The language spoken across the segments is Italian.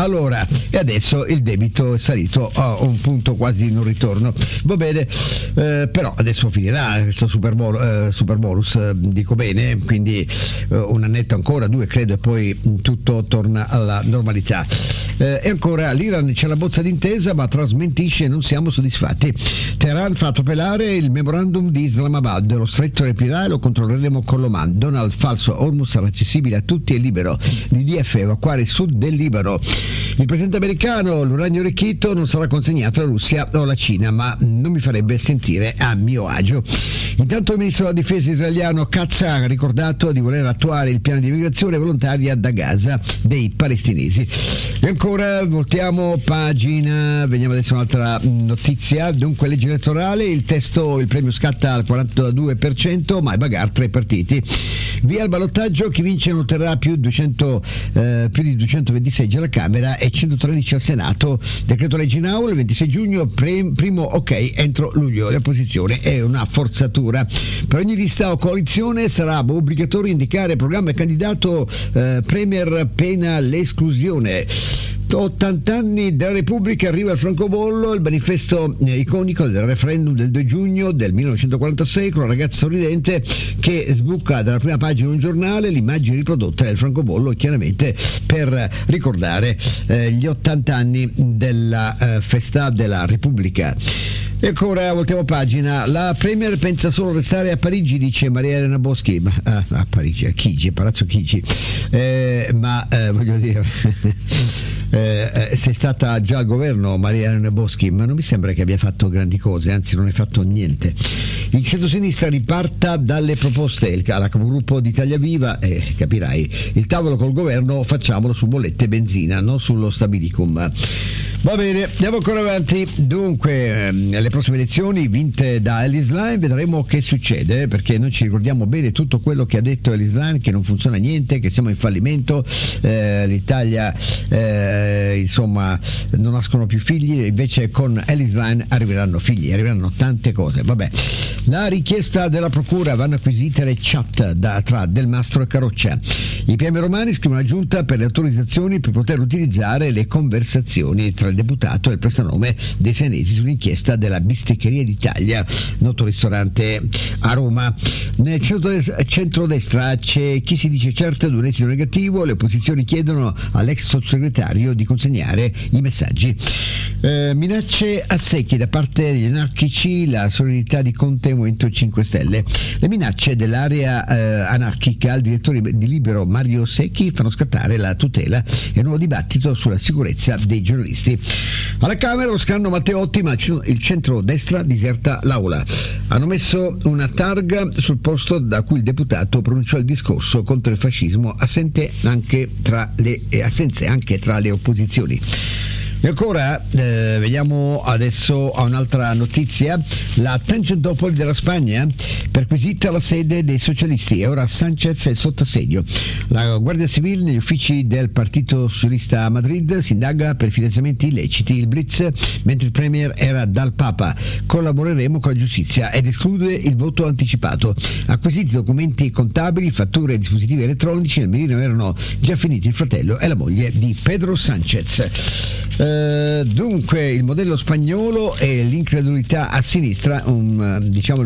Allora, e adesso il debito è salito a un punto quasi di non ritorno. Va bene, però adesso finirà questo super bonus, dico bene, quindi un annetto ancora, 2 credo, e poi tutto torna alla normalità. E ancora, l'Iran c'è la bozza d'intesa ma trasmentisce: non siamo soddisfatti. Teheran fa atropellare il memorandum di Islamabad, lo stretto riaprirà e lo controlleremo con l'Oman. Donald, falso, Hormuz sarà accessibile a tutti e libero. L'IDF evacuare il sud del Libano. Il presidente americano: l'uranio arricchito non sarà consegnato alla Russia o alla Cina, ma non mi farebbe sentire a mio agio. Intanto il ministro della difesa israeliano Katz ha ricordato di voler attuare il piano di immigrazione volontaria da Gaza dei palestinesi. E ancora voltiamo pagina, vediamo adesso un'altra notizia. Dunque, legge elettorale, il testo, il premio scatta al 42%, ma è bagarre tra i partiti. Via al ballottaggio, chi vince non otterrà più di 220 seggi alla Camera e 113 al Senato. Decreto legge in aula il 26 giugno, primo ok entro luglio. L'opposizione è una forzatura. Per ogni lista o coalizione sarà obbligatorio indicare programma e candidato, premier pena l'esclusione. 80 anni della Repubblica, arriva il francobollo, il manifesto iconico del referendum del 2 giugno del 1946, con una ragazza sorridente che sbuca dalla prima pagina di un giornale, l'immagine riprodotta del francobollo, chiaramente per ricordare gli 80 anni della festa della Repubblica. E ancora voltiamo pagina. La Premier pensa solo a restare a Parigi, dice Maria Elena Boschi. A Parigi, a Chigi, a Palazzo Chigi. Voglio dire, sei stata già al governo Maria Elena Boschi, ma non mi sembra che abbia fatto grandi cose, anzi non hai fatto niente. Il centro-sinistra riparta dalle proposte, alla capogruppo di Italia Viva, capirai, il tavolo col governo facciamolo su bollette e benzina, non sullo stabilicum. Va bene, andiamo ancora avanti. Dunque, le prossime elezioni vinte da Ellis Line, vedremo che succede, perché noi ci ricordiamo bene tutto quello che ha detto Ellis Line, che non funziona niente, che siamo in fallimento, l'Italia insomma non nascono più figli, invece con Ellis Line arriveranno figli, arriveranno tante cose. Vabbè, la richiesta della procura: vanno acquisite le chat tra Del Mastro e Caroccia. I PM romani scrivono alla giunta per le autorizzazioni per poter utilizzare le conversazioni tra il deputato e il prestanome dei senesi sull'inchiesta della Bisteccheria d'Italia, noto ristorante a Roma. Nel centrodestra c'è chi si dice certo di un esito negativo, le opposizioni chiedono all'ex sottosegretario di consegnare i messaggi. Minacce a secchi da parte degli anarchici, la solidarietà di Conte e Movimento 5 Stelle. Le minacce dell'area anarchica al direttore di Libero Mario Secchi fanno scattare la tutela e un nuovo dibattito sulla sicurezza dei giornalisti. Alla Camera lo scranno Matteotti, ma il centro-destra diserta l'aula. Hanno messo una targa sul posto da cui il deputato pronunciò il discorso contro il fascismo, assenze anche tra le opposizioni. E ancora vediamo adesso a un'altra notizia. La Tangentopoli della Spagna, perquisita la sede dei socialisti e ora Sanchez è sotto assedio. La Guardia Civile negli uffici del Partito Socialista a Madrid si indaga per finanziamenti illeciti. Il blitz mentre il Premier era dal Papa. Collaboreremo con la giustizia ed esclude il voto anticipato. Acquisiti documenti contabili, fatture e dispositivi elettronici. Nel mirino erano già finiti il fratello e la moglie di Pedro Sanchez. Dunque il modello spagnolo e l'incredulità a sinistra, un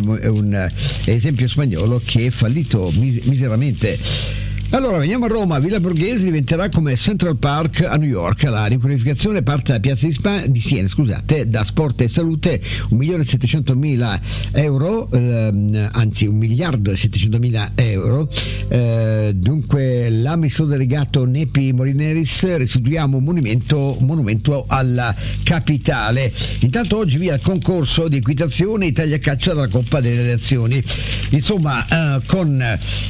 esempio spagnolo che è fallito miseramente. Allora veniamo a Roma. Villa Borghese diventerà come Central Park a New York. La riqualificazione parte da Piazza di Siena, da Sport e Salute, 1.700.000 euro, anzi 1.700.000 euro. Dunque l'amministratore delegato Nepi Molineris: restituiamo un monumento alla capitale. Intanto oggi via il concorso di equitazione Italia Caccia dalla Coppa delle Nazioni. Insomma, con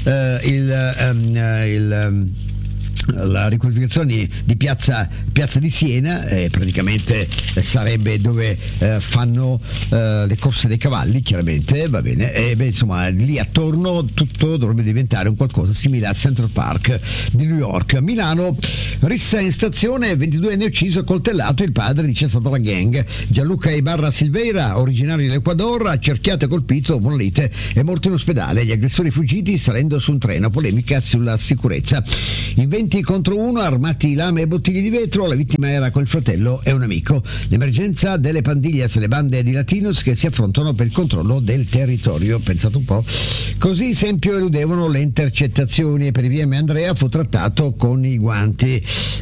la riqualificazione di Piazza di Siena, praticamente sarebbe dove fanno le corse dei cavalli, chiaramente, va bene, insomma lì attorno tutto dovrebbe diventare un qualcosa simile al Central Park di New York. Milano, rissa in stazione, 22enne ucciso, coltellato il padre, dice è stata la gang. Gianluca Ibarra Silveira, originario dell'Ecuador, accerchiato e colpito, Monolite è morto in ospedale. Gli aggressori fuggiti salendo su un treno, polemica sulla sicurezza. In 20 delinquenti contro uno, armati di lame e bottiglie di vetro. La vittima era col fratello e un amico. L'emergenza delle pandillas, le bande di latinos che si affrontano per il controllo del territorio. Pensate un po'. Così Sempio eludevano le intercettazioni e per i VM Andrea fu trattato con i guanti.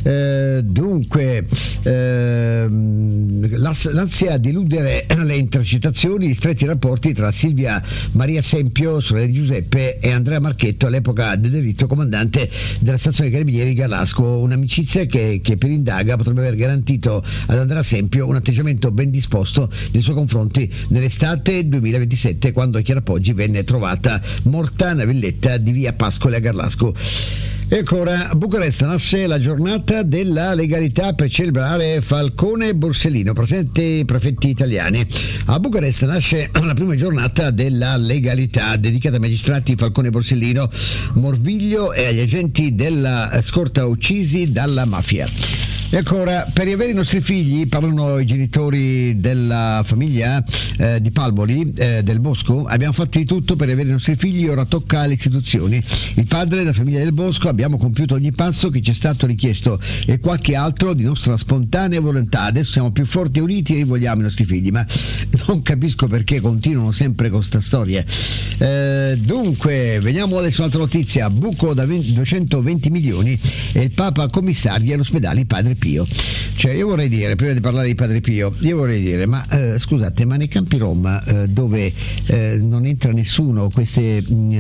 L'ansia di eludere le intercettazioni, gli stretti rapporti tra Silvia Maria Sempio, sorella di Giuseppe, e Andrea Marchetto, all'epoca del delitto comandante della stazione dei carabinieri Gallasco, un'amicizia che per indaga potrebbe aver garantito ad Andrea Sempio un atteggiamento ben disposto nei suoi confronti nell'estate 2027, quando a Chiara Poggi venne trovata morta nella villetta di via Pascoli a Garlasco. E ancora, a Bucarest nasce la giornata della legalità per celebrare Falcone e Borsellino, presenti prefetti italiani. A Bucarest nasce la prima giornata della legalità dedicata ai magistrati Falcone e Borsellino, Morviglio e agli agenti della scorta uccisi dalla mafia. E ancora, per riavere i nostri figli, parlano i genitori della famiglia di Palmoli, del Bosco, abbiamo fatto di tutto per riavere i nostri figli, ora tocca alle istituzioni. Il padre della famiglia del Bosco, abbiamo compiuto ogni passo che ci è stato richiesto e qualche altro di nostra spontanea volontà. Adesso siamo più forti e uniti e vogliamo i nostri figli, ma non capisco perché continuano sempre con sta storia. Dunque, veniamo adesso un'altra notizia. Buco da 220 milioni e il Papa commissaria all'ospedale Padre Pio. Cioè, io vorrei dire, prima di parlare di Padre Pio, ma scusate, ma nei campi Rom dove non entra nessuno, questi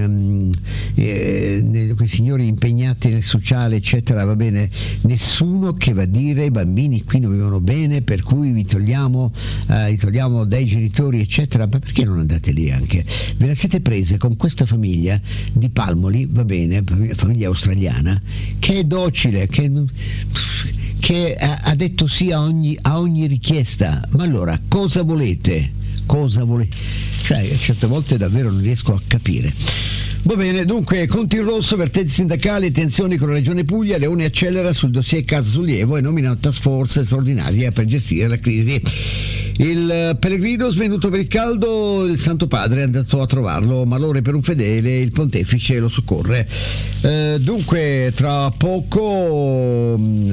signori impegnati nel sociale eccetera, va bene, nessuno che va a dire i bambini qui non vivono bene, per cui li togliamo dai genitori eccetera, ma perché non andate lì anche? Ve la siete prese con questa famiglia di Palmoli, va bene, famiglia australiana, che è docile, che ha detto sì a ogni richiesta. Ma allora cosa volete? Cioè, certe volte davvero non riesco a capire. Va bene, dunque, conti in rosso, vertici sindacali, tensioni con la Regione Puglia, Leone accelera sul dossier Casa Sollievo e nomina una task force straordinaria per gestire la crisi. Il pellegrino svenuto per il caldo, il Santo Padre è andato a trovarlo, malore per un fedele, il pontefice lo soccorre. Dunque, tra poco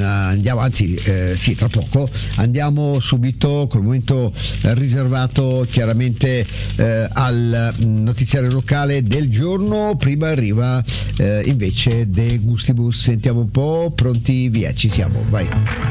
andiamo subito col momento riservato chiaramente al notiziario locale del giorno. Prima arriva invece De Gustibus. Sentiamo un po', pronti, via, ci siamo, vai.